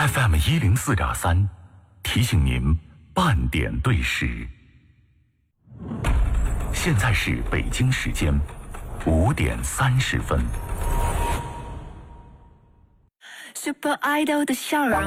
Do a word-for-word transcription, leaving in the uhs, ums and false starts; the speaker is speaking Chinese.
F M 一零四点三，提醒您半点对时。现在是北京时间五点三十分。 Super Idol 的笑容